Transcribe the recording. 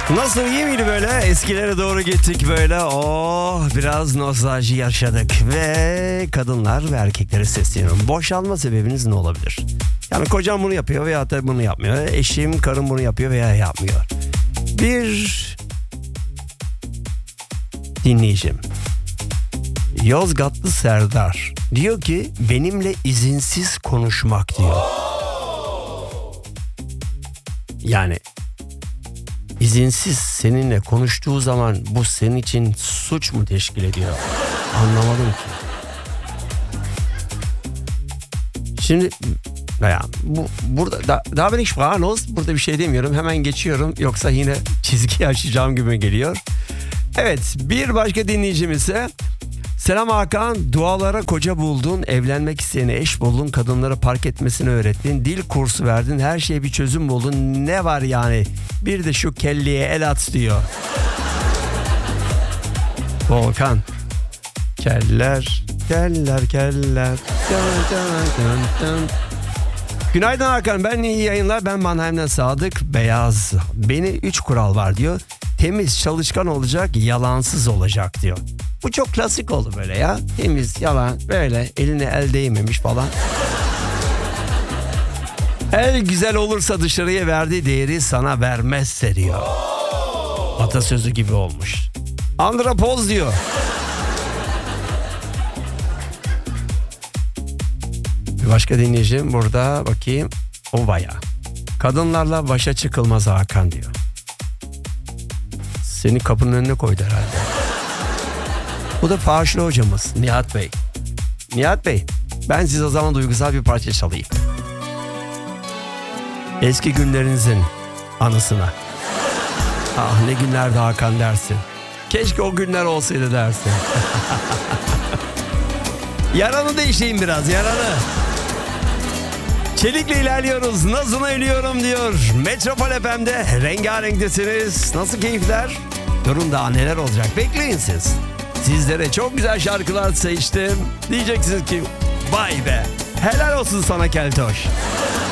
Nasıl, iyi miydi böyle? Eskilere doğru gittik böyle. Oh, biraz nostalji yaşadık. Ve kadınlar ve erkeklere sesleniyorum. Boşanma sebebiniz ne olabilir? Yani kocam bunu yapıyor veya da bunu yapmıyor. Eşim, karım bunu yapıyor veya yapmıyor. Bir dinleyicim, Yozgatlı Serdar diyor ki benimle izinsiz konuşmak diyor. Yani izinsiz seninle konuştuğu zaman bu senin için suç mu teşkil ediyor? Anlamadım ki. Şimdi ya burada daha ben hiç burada bir şey demiyorum. Hemen geçiyorum. Yoksa yine çizgi açacağım gibi geliyor. Evet, bir başka dinleyicimiz ise selam Hakan, dualara koca buldun, evlenmek isteyene eş buldun, kadınlara park etmesini öğrettin, dil kursu verdin, her şeye bir çözüm buldun, ne var yani, bir de şu kelleye el at diyor. Volkan, keller. Günaydın Hakan, ben iyi yayınlar, ben Mannheim'den Sadık Beyaz. Beni 3 kural var diyor. Temiz, çalışkan olacak, yalansız olacak diyor. Bu çok klasik oldu böyle ya. Temiz, yalan, böyle eline el değmemiş falan. El güzel olursa dışarıya verdiği değeri sana vermezse diyor. Atasözü gibi olmuş. Andrapoz diyor. Bir başka dinleyicim burada, bakayım. O bayağı. Kadınlarla başa çıkılmaz Hakan diyor. Seni kapının önüne koydu herhalde. Bu da Fahişli hocamız Nihat Bey. Nihat Bey, ben size o zaman duygusal bir parça çalayım. Eski günlerinizin anısına. Ah, ne günlerdi Hakan dersin. Keşke o günler olsaydı dersin. Yaranı değişeyim biraz, yaranı. Çelik'le ilerliyoruz. Nazına ölüyorum diyor. Metropol FM'de rengarenktesiniz. Nasıl keyifler? Durun daha neler olacak. Bekleyin siz. Sizlere çok güzel şarkılar seçtim. Diyeceksiniz ki vay be, helal olsun sana Keltoş.